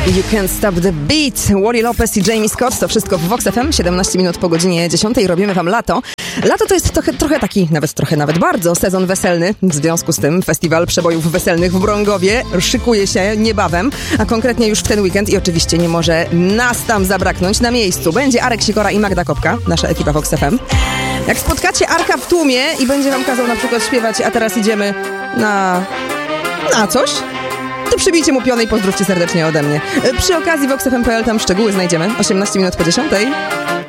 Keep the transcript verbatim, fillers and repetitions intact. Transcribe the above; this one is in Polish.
You Can't Stop the Beat, Wally Lopez i Jamie Scott, to wszystko w Vox F M, siedemnaście minut po godzinie dziesiątej, robimy wam lato. Lato to jest trochę, trochę taki, nawet trochę nawet bardzo, sezon weselny. W związku z tym Festiwal Przebojów Weselnych w Brągowie szykuje się niebawem, a konkretnie już w ten weekend i oczywiście nie może nas tam zabraknąć. Na miejscu będzie Arek Sikora i Magda Kopka, nasza ekipa Vox F M. Jak spotkacie Arka w tłumie i będzie wam kazał na przykład śpiewać, a teraz idziemy na... na coś, to przybijcie mu pionę i pozdrówcie serdecznie ode mnie. Przy okazji vox f m kropka p l tam szczegóły znajdziemy. osiemnaście minut po dziesiątej.